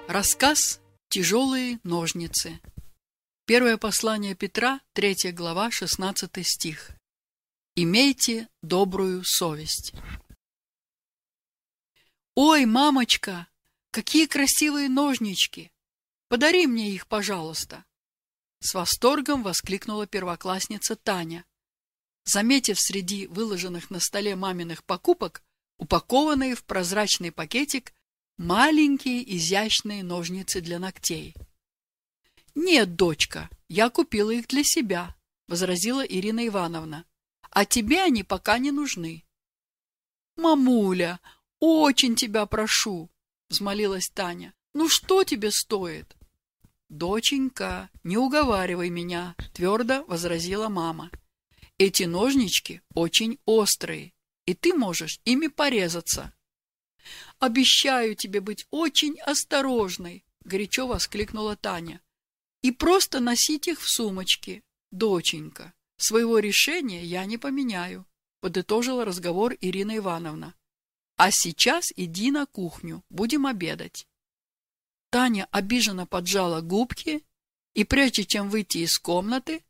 Рассказ «Тяжелые ножницы». Первое послание Петра, 3 глава, 16 стих. «Имейте добрую совесть». «Ой, мамочка, какие красивые ножнички! Подари мне их, пожалуйста!» С восторгом воскликнула первоклассница Таня, заметив среди выложенных на столе маминых покупок упакованные в прозрачный пакетик маленькие изящные ножницы для ногтей. «Нет, дочка, я купила их для себя», — возразила Ирина Ивановна. «А тебе они пока не нужны». «Мамуля, очень тебя прошу», — взмолилась Таня. «Ну что тебе стоит?» «Доченька, не уговаривай меня», — твердо возразила мама. «Эти ножнички очень острые, и ты можешь ими порезаться». «Обещаю тебе быть очень осторожной», — горячо воскликнула Таня. «И просто носить их в сумочке, доченька. Своего решения я не поменяю», — подытожила разговор Ирина Ивановна. «А сейчас иди на кухню, будем обедать». Таня обиженно поджала губки и, прежде чем выйти из комнаты,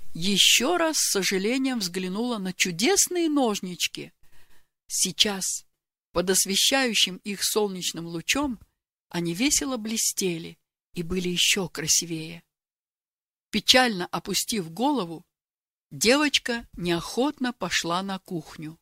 еще раз с сожалением взглянула на чудесные ножнички. Сейчас, под освещающим их солнечным лучом, они весело блестели и были еще красивее. Печально опустив голову, девочка неохотно пошла на кухню.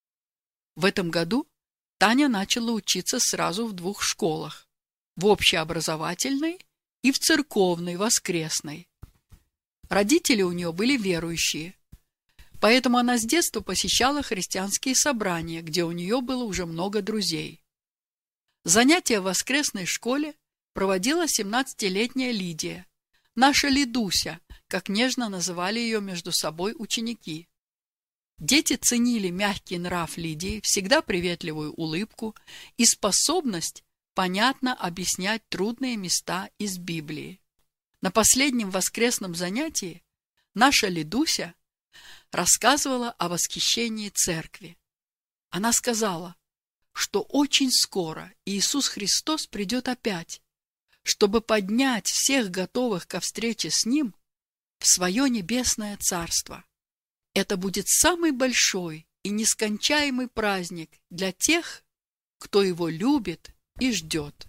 В этом году Таня начала учиться сразу в 2 школах: в общеобразовательной и в церковной воскресной. Родители у нее были верующие, поэтому она с детства посещала христианские собрания, где у нее было уже много друзей. Занятия в воскресной школе проводила 17-летняя Лидия, наша Лидуся, как нежно называли ее между собой ученики. Дети ценили мягкий нрав Лидии, всегда приветливую улыбку и способность понятно объяснять трудные места из Библии. На последнем воскресном занятии наша Лидуся рассказывала о восхищении церкви. Она сказала, что очень скоро Иисус Христос придет опять, чтобы поднять всех готовых ко встрече с Ним в свое небесное царство. Это будет самый большой и нескончаемый праздник для тех, кто Его любит и ждет.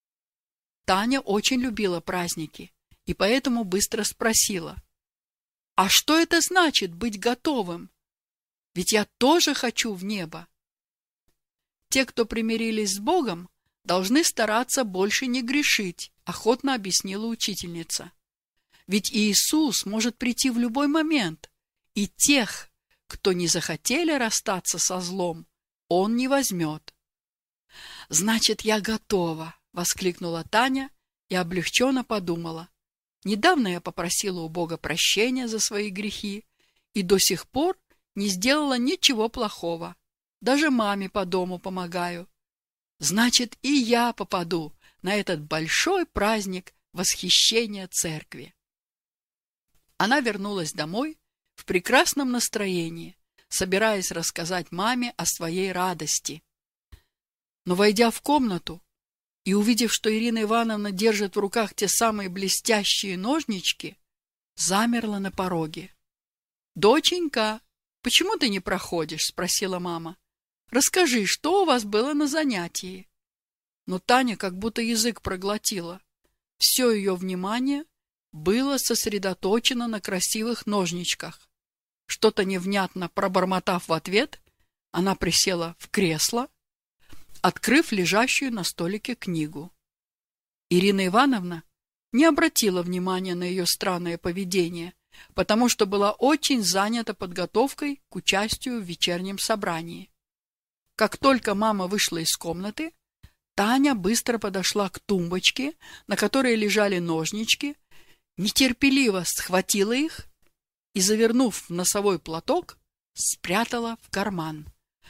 Таня очень любила праздники и поэтому быстро спросила: «А что это значит быть готовым? Ведь я тоже хочу в небо». «Те, кто примирились с Богом, должны стараться больше не грешить», — охотно объяснила учительница. «Ведь Иисус может прийти в любой момент, и тех, кто не захотели расстаться со злом, Он не возьмет». «Значит, я готова», — воскликнула Таня и облегченно подумала. «Недавно я попросила у Бога прощения за свои грехи и до сих пор не сделала ничего плохого. Даже маме по дому помогаю. Значит, и я попаду на этот большой праздник восхищения церкви». Она вернулась домой в прекрасном настроении, собираясь рассказать маме о своей радости. Но, войдя в комнату и увидев, что Ирина Ивановна держит в руках те самые блестящие ножнички, замерла на пороге. «Доченька, почему ты не проходишь?» — спросила мама. «Расскажи, что у вас было на занятии?» Но Таня как будто язык проглотила. Все ее внимание было сосредоточено на красивых ножничках. Что-то невнятно пробормотав в ответ, она присела в кресло, открыв лежащую на столике книгу. Ирина Ивановна не обратила внимания на ее странное поведение, потому что была очень занята подготовкой к участию в вечернем собрании. Как только мама вышла из комнаты, Таня быстро подошла к тумбочке, на которой лежали ножнички, нетерпеливо схватила их и, завернув в носовой платок, спрятала в карман.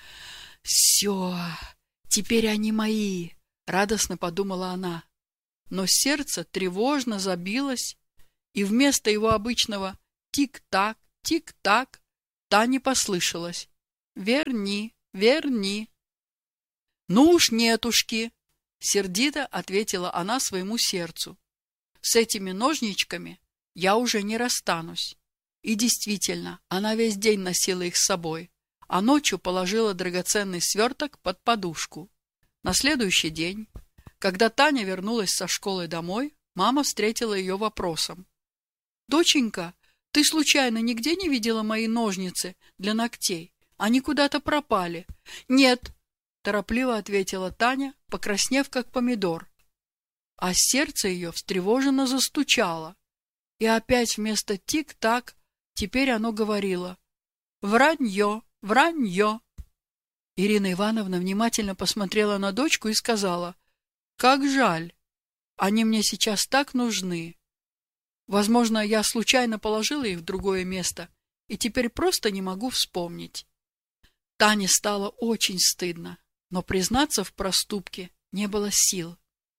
«Все, теперь они мои», — радостно подумала она. Но сердце тревожно забилось, и вместо его обычного тик-так, тик-так Тане послышалось: «Верни, верни». «Ну уж нетушки, Сердито ответила она своему сердцу. С этими ножничками я уже не расстанусь. И действительно, она весь день носила их с собой, а ночью положила драгоценный сверток под подушку. На следующий день, когда Таня вернулась со школы домой, мама встретила ее вопросом. «Доченька, ты случайно нигде не видела мои ножницы для ногтей? Они куда-то пропали». «Нет», — торопливо ответила Таня, покраснев как помидор. А сердце ее встревоженно застучало. И опять вместо тик-так теперь оно говорило: «Вранье, вранье». Ирина Ивановна внимательно посмотрела на дочку и сказала: «Как жаль, они мне сейчас так нужны. Возможно, я случайно положила их в другое место и теперь просто не могу вспомнить». Тане стало очень стыдно, но признаться в проступке не было сил.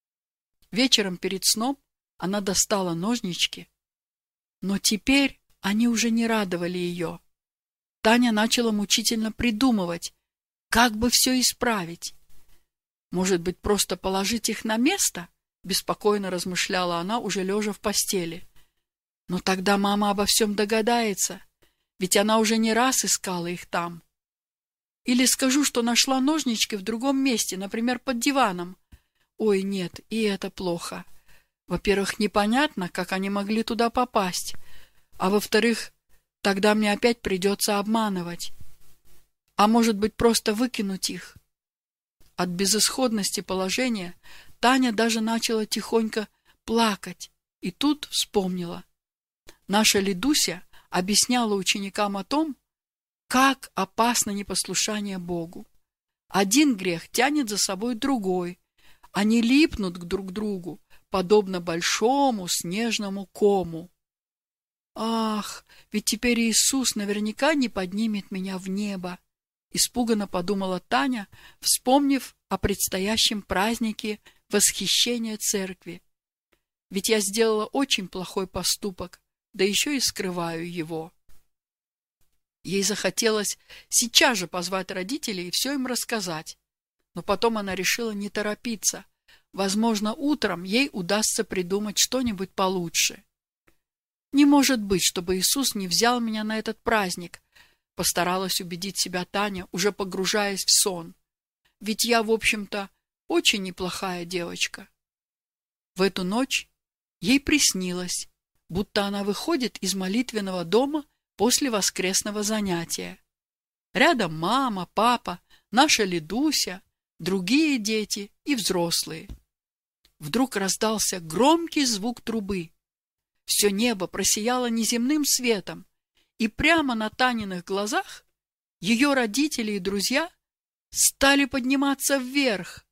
Вечером перед сном она достала ножнички, но теперь они уже не радовали ее. Таня начала мучительно придумывать, как бы все исправить. «Может быть, просто положить их на место?» — беспокойно размышляла она, уже лежа в постели. «Но тогда мама обо всем догадается, ведь она уже не раз искала их там. Или скажу, что нашла ножнички в другом месте, например, под диваном. Ой, нет, и это плохо. Во-первых, непонятно, как они могли туда попасть, а во-вторых, тогда мне опять придется обманывать. А может быть, просто выкинуть их?» От безысходности положения Таня даже начала тихонько плакать, и тут вспомнила. Наша Лидуся объясняла ученикам о том, как опасно непослушание Богу. Один грех тянет за собой другой, они липнут друг к другу, подобно большому снежному кому. «Ах, ведь теперь Иисус наверняка не поднимет меня в небо», — испуганно подумала Таня, вспомнив о предстоящем празднике восхищения церкви. «Ведь я сделала очень плохой поступок, да еще и скрываю его». Ей захотелось сейчас же позвать родителей и все им рассказать. Но потом она решила не торопиться. Возможно, утром ей удастся придумать что-нибудь получше. «Не может быть, чтобы Иисус не взял меня на этот праздник», — постаралась убедить себя Таня, уже погружаясь в сон. «Ведь я, в общем-то, очень неплохая девочка». В эту ночь ей приснилось, будто она выходит из молитвенного дома после воскресного занятия. Рядом мама, папа, наша Лидуся, другие дети и взрослые. Вдруг раздался громкий звук трубы. Все небо просияло неземным светом, и прямо на Таниных глазах ее родители и друзья стали подниматься вверх.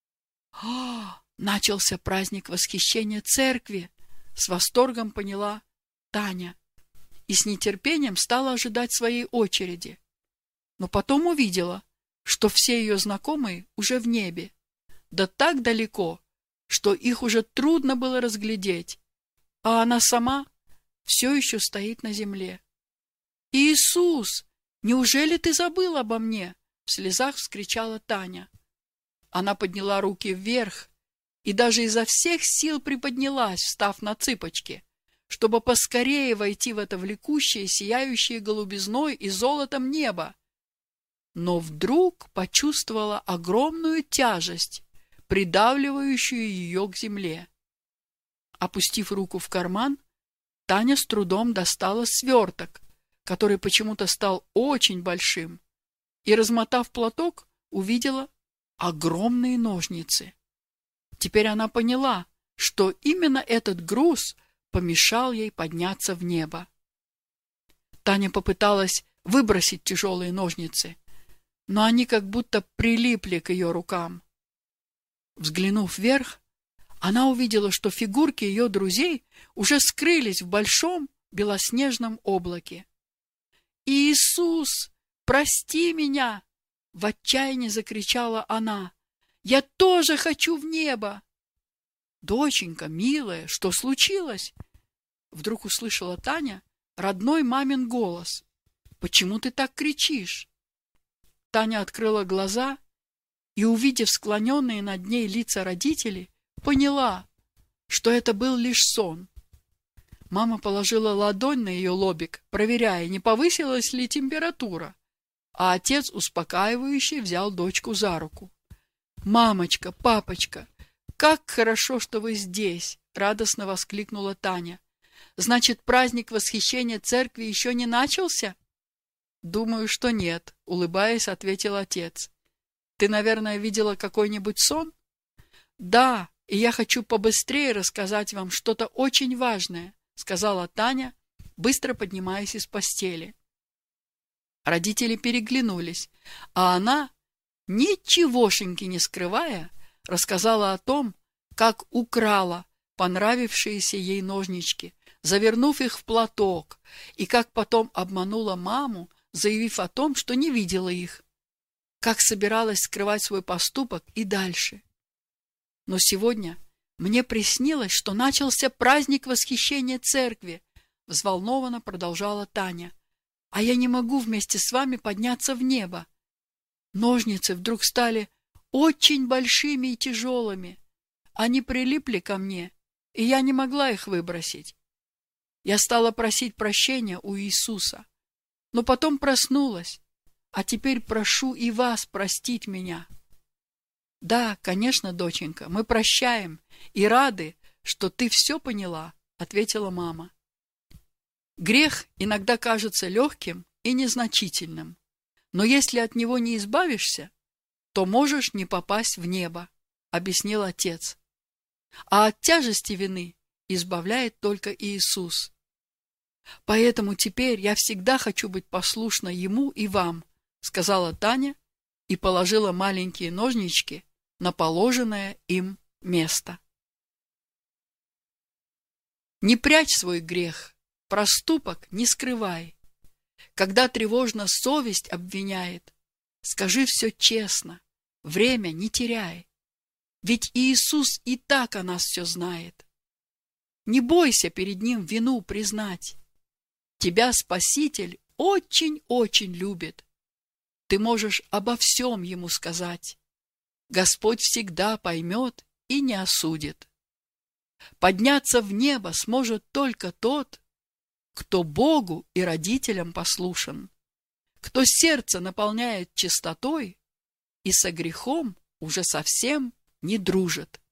Начался праздник восхищения церкви, с восторгом поняла Таня и с нетерпением стала ожидать своей очереди. Но потом увидела, что все ее знакомые уже в небе, да так далеко, что их уже трудно было разглядеть, а она сама все еще стоит на земле. «Иисус, неужели ты забыл обо мне?» — в слезах вскричала Таня. Она подняла руки вверх и даже изо всех сил приподнялась, встав на цыпочки, чтобы поскорее войти в это влекущее, сияющее голубизной и золотом небо. Но вдруг почувствовала огромную тяжесть, придавливающую ее к земле. Опустив руку в карман, Таня с трудом достала сверток, который почему-то стал очень большим, и, размотав платок, увидела огромные ножницы. Теперь она поняла, что именно этот груз помешал ей подняться в небо. Таня попыталась выбросить тяжелые ножницы, но они как будто прилипли к ее рукам. Взглянув вверх, она увидела, что фигурки ее друзей уже скрылись в большом белоснежном облаке. «Иисус, прости меня!» — в отчаянии закричала она. «Я тоже хочу в небо!» «Доченька, милая, что случилось?» Вдруг услышала Таня родной мамин голос. «Почему ты так кричишь?» Таня открыла глаза и, увидев склоненные над ней лица родителей, поняла, что это был лишь сон. Мама положила ладонь на ее лобик, проверяя, не повысилась ли температура, а отец успокаивающе взял дочку за руку. «Мамочка, папочка, как хорошо, что вы здесь!» — радостно воскликнула Таня. «Значит, праздник восхищения церкви еще не начался?» «Думаю, что нет», — улыбаясь, ответил отец. «Ты, наверное, видела какой-нибудь сон?» «Да, и я хочу побыстрее рассказать вам что-то очень важное», — сказала Таня, быстро поднимаясь из постели. Родители переглянулись, а она, ничегошеньки не скрывая, рассказала о том, как украла понравившиеся ей ножнички, завернув их в платок, и как потом обманула маму, заявив о том, что не видела их, как собиралась скрывать свой поступок и дальше. Но сегодня мне приснилось, что начался праздник восхищения церкви, взволнованно продолжала Таня, а я не могу вместе с вами подняться в небо. Ножницы вдруг стали очень большими и тяжелыми. Они прилипли ко мне, и я не могла их выбросить. Я стала просить прощения у Иисуса, но потом проснулась, а теперь прошу и вас простить меня. Да, конечно, доченька, мы прощаем и рады, что ты все поняла, ответила мама. Грех иногда кажется легким и незначительным, но если от него не избавишься, то можешь не попасть в небо, объяснил отец. А от тяжести вины избавляет только Иисус. Поэтому теперь я всегда хочу быть послушна Ему и вам, сказала Таня и положила маленькие ножнички на положенное им место. Не прячь свой грех, проступок не скрывай. Когда тревожно совесть обвиняет, скажи все честно, время не теряй. Ведь Иисус и так о нас все знает. Не бойся перед Ним вину признать. Тебя Спаситель очень-очень любит. Ты можешь обо всем Ему сказать. Господь всегда поймет и не осудит. Подняться в небо сможет только тот, кто Богу и родителям послушен, кто сердце наполняет чистотой и со грехом уже совсем не дружит.